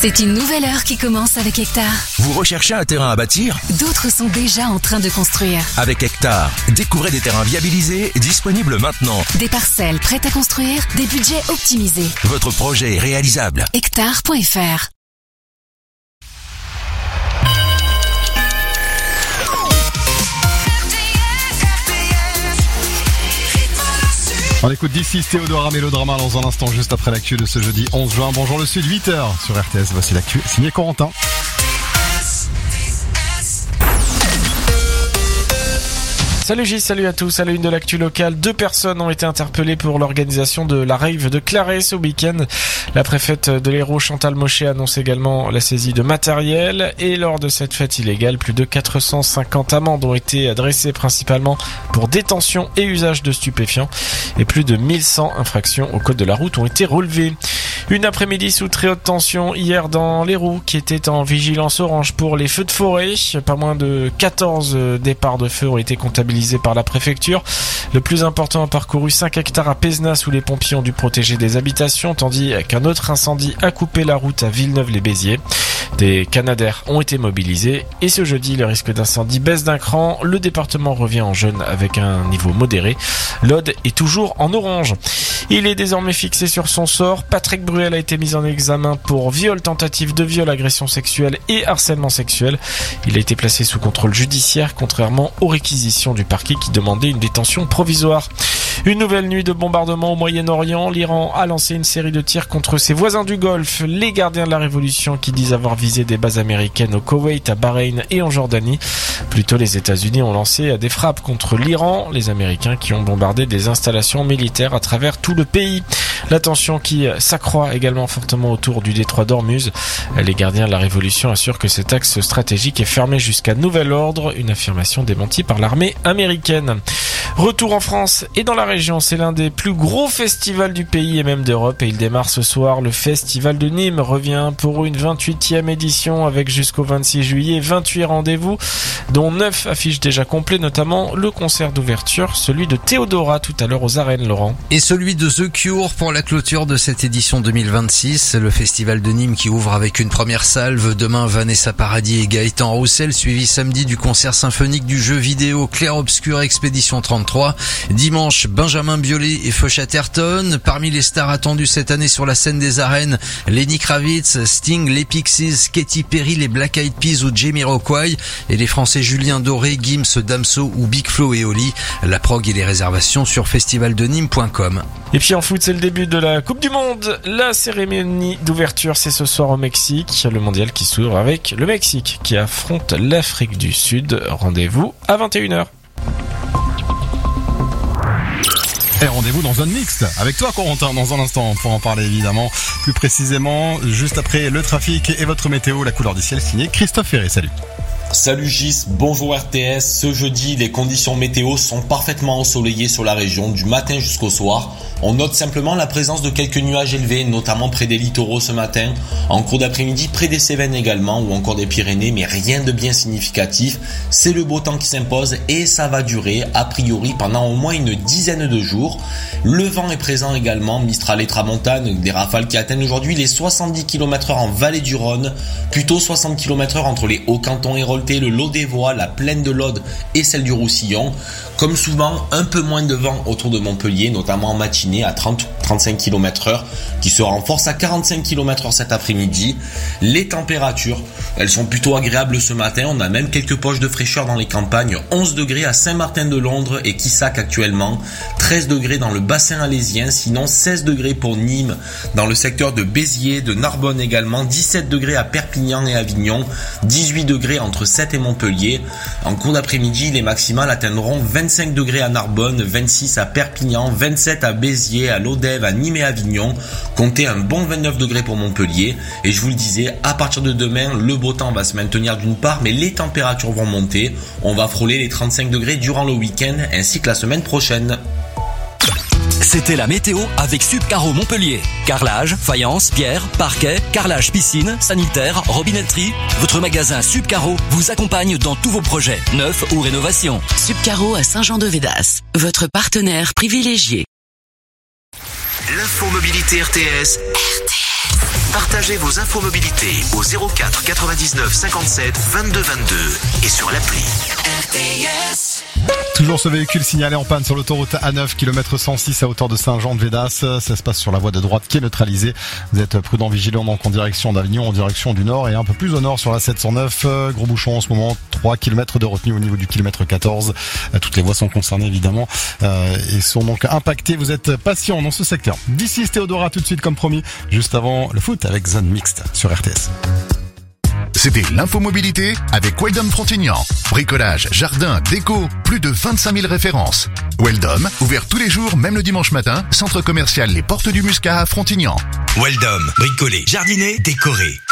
C'est une nouvelle heure qui commence avec Hectare. Vous recherchez un terrain à bâtir ? D'autres sont déjà en train de construire. Avec Hectare, découvrez des terrains viabilisés, disponibles maintenant. Des parcelles prêtes à construire, des budgets optimisés. Votre projet est réalisable. Hectare.fr. On écoute d'ici Théodora Mélodrama dans un instant, juste après l'actu de ce jeudi 11 juin. Bonjour le Sud, 8h sur RTS. Voici l'actu, signé Corentin. Salut Gilles, salut à tous. À la une de l'actu locale, 2 personnes ont été interpellées pour l'organisation de la rave de Claré ce week-end. La préfète de l'Hérault, Chantal Mochet, annonce également la saisie de matériel. Et lors de cette fête illégale, plus de 450 amendes ont été adressées principalement pour détention et usage de stupéfiants. Et plus de 1100 infractions au code de la route ont été relevées. Une après-midi sous très haute tension hier dans l'Hérault qui était en vigilance orange pour les feux de forêt. Pas moins de 14 départs de feu ont été comptabilisés par la préfecture. Le plus important a parcouru 5 hectares à Pézenas où les pompiers ont dû protéger des habitations, tandis qu'un autre incendie a coupé la route à Villeneuve-les-Béziers. Des canadaires ont été mobilisés et ce jeudi, le risque d'incendie baisse d'un cran. Le département revient en jaune avec un niveau modéré. L'Aude est toujours en orange. Il est désormais fixé sur son sort. Patrick Bruel a été mis en examen pour viol, tentative de viol, agression sexuelle et harcèlement sexuel. Il a été placé sous contrôle judiciaire, contrairement aux réquisitions du parquet qui demandait une détention provisoire. Une nouvelle nuit de bombardement au Moyen-Orient. L'Iran a lancé une série de tirs contre ses voisins du Golfe, les gardiens de la révolution qui disent avoir visé des bases américaines au Koweït, à Bahreïn et en Jordanie. Plus tôt, les États-Unis ont lancé des frappes contre l'Iran, les Américains qui ont bombardé des installations militaires à travers tout le pays. La tension qui s'accroît également fortement autour du détroit d'Ormuz. Les gardiens de la révolution assurent que cet axe stratégique est fermé jusqu'à nouvel ordre, une affirmation démentie par l'armée américaine. Retour en France et dans la région, c'est l'un des plus gros festivals du pays et même d'Europe et il démarre ce soir. Le Festival de Nîmes revient pour une 28e édition avec jusqu'au 26 juillet 28 rendez-vous dont 9 affiches déjà complets, notamment le concert d'ouverture, celui de Théodora tout à l'heure aux arènes, Laurent. Et celui de The Cure pour la clôture de cette édition 2026. Le Festival de Nîmes qui ouvre avec une première salve. Demain, Vanessa Paradis et Gaëtan Roussel, suivi samedi du concert symphonique du jeu vidéo Clair Obscur Expédition 33. Dimanche, Benjamin Biolay et Feu Chatterton. Parmi les stars attendues cette année sur la scène des arènes, Lenny Kravitz, Sting, les Pixies, Katy Perry, les Black Eyed Peas ou Jamiroquai et les Français Julien Doré, Gims, Damso ou Big Flo et Oli. La prog et les réservations sur festivaldenîmes.com. Et puis en foot, c'est le début de la Coupe du Monde. La cérémonie d'ouverture, c'est ce soir au Mexique. Le mondial qui s'ouvre avec le Mexique qui affronte l'Afrique du Sud. Rendez-vous à 21h. Et rendez-vous dans Zone Mixte avec toi Corentin dans un instant pour en parler évidemment plus précisément juste après le trafic et votre météo, la couleur du ciel signé Christophe Ferré. Salut. Salut Gis, bonjour RTS. Ce jeudi, les conditions météo sont parfaitement ensoleillées sur la région du matin jusqu'au soir. On note simplement la présence de quelques nuages élevés, notamment près des littoraux ce matin, en cours d'après-midi près des Cévennes également ou encore des Pyrénées, mais rien de bien significatif. C'est le beau temps qui s'impose et ça va durer a priori pendant au moins une dizaine de jours. Le vent est présent également, Mistral et Tramontane, des rafales qui atteignent aujourd'hui les 70 km/h en vallée du Rhône, plutôt 60 km/h entre les Hauts-Cantons et Rolté, le Lot des Voies, la plaine de l'Aude et celle du Roussillon. Comme souvent, un peu moins de vent autour de Montpellier, notamment en matinée à 30-35 km/h, qui se renforce à 45 km/h cet après-midi. Les températures, elles sont plutôt agréables ce matin. On a même quelques poches de fraîcheur dans les campagnes. 11 degrés à Saint-Martin-de-Londres et Quissac actuellement. 13 degrés dans le bassin alésien. Sinon, 16 degrés pour Nîmes, dans le secteur de Béziers, de Narbonne également. 17 degrés à Perpignan et Avignon. 18 degrés entre Sète et Montpellier. En cours d'après-midi, les maximales atteindront 25 degrés à Narbonne, 26 à Perpignan, 27 à Béziers, à Lodève, à Nîmes et Avignon. Comptez un bon 29 degrés pour Montpellier. Et je vous le disais, à partir de demain, le beau temps va se maintenir d'une part, mais les températures vont monter. On va frôler les 35 degrés durant le week-end ainsi que la semaine prochaine. C'était la météo avec Subcaro Montpellier. Carrelage, faïence, pierre, parquet, carrelage piscine, sanitaire, robinetterie. Votre magasin Subcaro vous accompagne dans tous vos projets, neufs ou rénovations. Subcaro à Saint-Jean-de-Védas, votre partenaire privilégié. L'infomobilité RTS. Partagez vos infos mobilité au 04 99 57 22 22 et sur l'appli. RTS. Toujours ce véhicule signalé en panne sur l'autoroute A9, kilomètre 106 à hauteur de Saint-Jean-de-Védas. Ça se passe sur la voie de droite qui est neutralisée. Vous êtes prudent, vigilant donc en direction d'Avignon, en direction du nord et un peu plus au nord sur la 709. Gros bouchon en ce moment, 3 km de retenue au niveau du kilomètre 14. Toutes les voies sont concernées évidemment et sont donc impactées. Vous êtes patient dans ce secteur. D'ici Théodora tout de suite comme promis, juste avant le foot avec Zone Mixte sur RTS. C'était l'infomobilité avec Weldom Frontignan. Bricolage, jardin, déco, plus de 25 000 références. Weldom, ouvert tous les jours, même le dimanche matin, centre commercial Les Portes du Muscat à Frontignan. Weldom, bricoler, jardiner, décorer.